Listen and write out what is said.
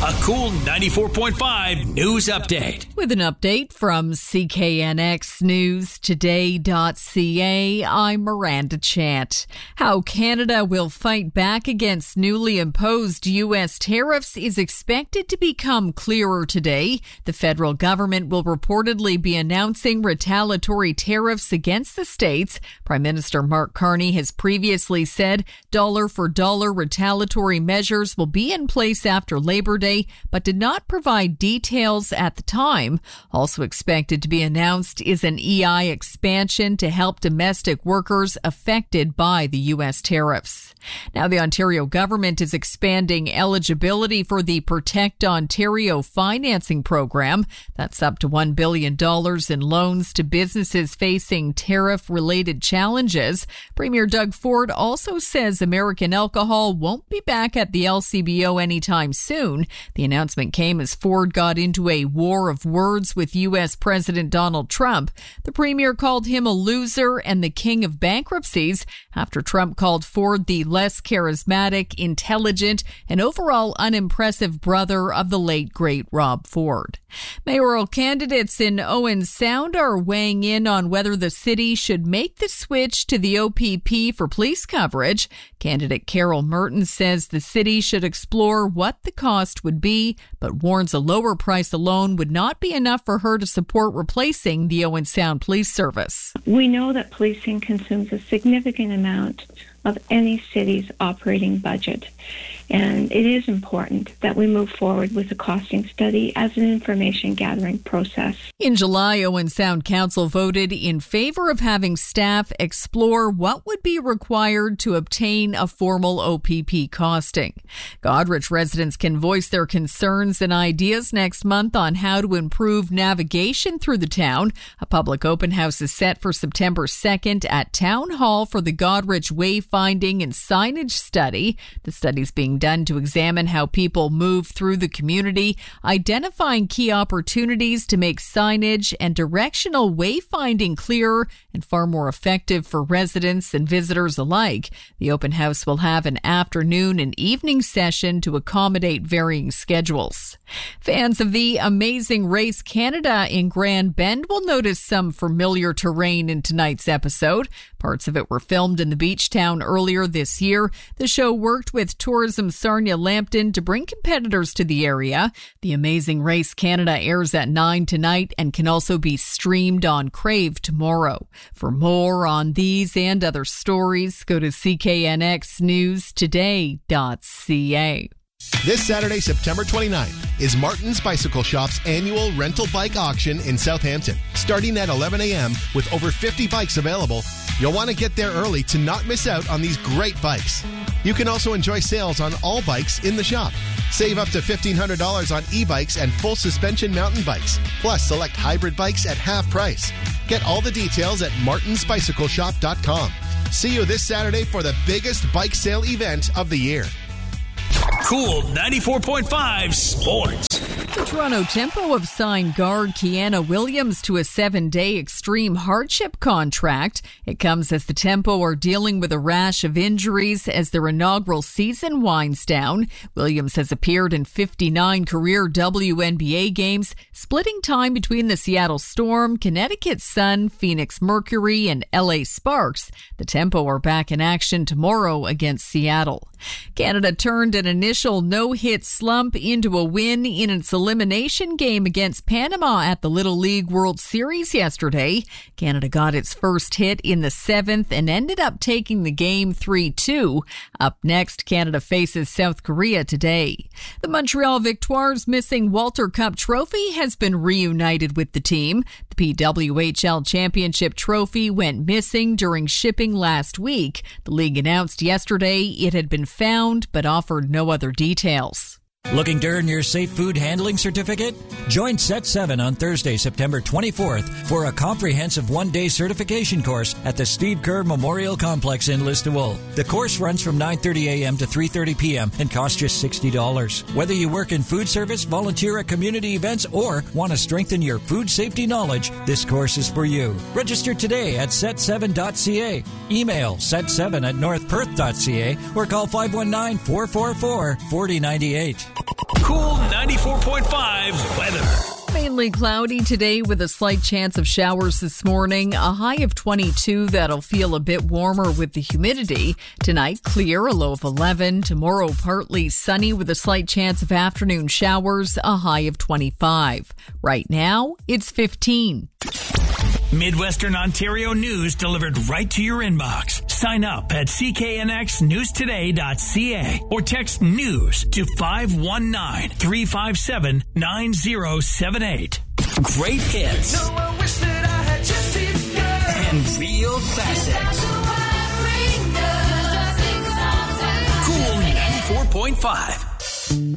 A cool 94.5 news update. With an update from CKNXNewsToday.ca, I'm Miranda Chant. How Canada will fight back against newly imposed U.S. tariffs is expected to become clearer today. The federal government will reportedly be announcing retaliatory tariffs against the states. Prime Minister Mark Carney has previously said dollar-for-dollar retaliatory measures will be in place after Labor Day, but did not provide details at the time. Also expected to be announced is an EI expansion to help domestic workers affected by the U.S. tariffs. Now, the Ontario government is expanding eligibility for the Protect Ontario financing program. That's up to $1 billion in loans to businesses facing tariff-related challenges. Premier Doug Ford also says American alcohol won't be back at the LCBO anytime soon. The announcement came as Ford got into a war of words with U.S. President Donald Trump. The premier called him a loser and the king of bankruptcies after Trump called Ford the less charismatic, intelligent, and overall unimpressive brother of the late, great Rob Ford. Mayoral candidates in Owen Sound are weighing in on whether the city should make the switch to the OPP for police coverage. Candidate Carol Mertens says the city should explore what the cost would be, but warns a lower price alone would not be enough for her to support replacing the Owen Sound Police Service. We know that policing consumes a significant amount of any city's operating budget. And it is important that we move forward with a costing study as an information gathering process. In July, Owen Sound Council voted in favor of having staff explore what would be required to obtain a formal OPP costing. Goderich residents can voice their concerns and ideas next month on how to improve navigation through the town. A public open house is set for September 2nd at Town Hall for the Goderich Wayfinding and Signage Study. The study's being done to examine how people move through the community, identifying key opportunities to make signage and directional wayfinding clearer and far more effective for residents and visitors alike. The open house will have an afternoon and evening session to accommodate varying schedules. Fans of the Amazing Race Canada in Grand Bend will notice some familiar terrain in tonight's episode. Parts of it were filmed in the beach town earlier this year. The show worked with Tourism Sarnia Lambton to bring competitors to the area. The Amazing Race Canada airs at 9 tonight and can also be streamed on Crave tomorrow. For more on these and other stories, go to CKNXNewsToday.ca. This Saturday, September 29th, is Martin's Bicycle Shop's annual rental bike auction in Southampton. Starting at 11 a.m. with over 50 bikes available, you'll want to get there early to not miss out on these great bikes. You can also enjoy sales on all bikes in the shop. Save up to $1,500 on e-bikes and full suspension mountain bikes, plus select hybrid bikes at half price. Get all the details at martinsbicycleshop.com. See you this Saturday for the biggest bike sale event of the year. Cool 94.5 Sports. The Toronto Tempo have signed guard Kiana Williams to a 7-day extreme hardship contract. It comes as the Tempo are dealing with a rash of injuries as their inaugural season winds down. Williams has appeared in 59 career WNBA games, splitting time between the Seattle Storm, Connecticut Sun, Phoenix Mercury, and LA Sparks. The Tempo are back in action tomorrow against Seattle. Canada turned an initial no-hit slump into a win in its elimination game against Panama at the Little League World Series yesterday. Canada got its first hit in the 7th and ended up taking the game 3-2. Up next, Canada faces South Korea today. The Montreal Victoires' missing Walter Cup trophy has been reunited with the team. The PWHL Championship trophy went missing during shipping last week. The league announced yesterday it had been found but offered no other details. Looking to earn your Safe Food Handling Certificate? Join Set 7 on Thursday, September 24th for a comprehensive one-day certification course at the Steve Kerr Memorial Complex in Listowel. The course runs from 9:30 a.m. to 3:30 p.m. and costs just $60. Whether you work in food service, volunteer at community events, or want to strengthen your food safety knowledge, this course is for you. Register today at set7.ca. Email set7@northperth.ca or call 519-444-4098. Cool 94.5 weather. Mainly cloudy today with a slight chance of showers this morning. A high of 22 that'll feel a bit warmer with the humidity. Tonight, clear, a low of 11. Tomorrow, partly sunny with a slight chance of afternoon showers, a high of 25. Right now, it's 15. Midwestern Ontario news delivered right to your inbox. Sign up at cknxnewstoday.ca or text news to 519-357-9078. Great hits. No, I wish that I had just these girls. And real classics. Cool 94.5.